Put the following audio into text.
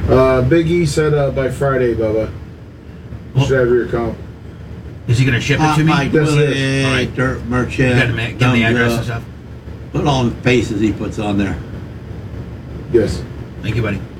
Big E said by Friday, Bubba. Well, Should have your comp. is he going to ship it to me? Mike Yes, Willie, yes. All right. Dirt You Merchant. got to give him the address and stuff. Put all the faces he puts on there. Yes. Thank you, buddy.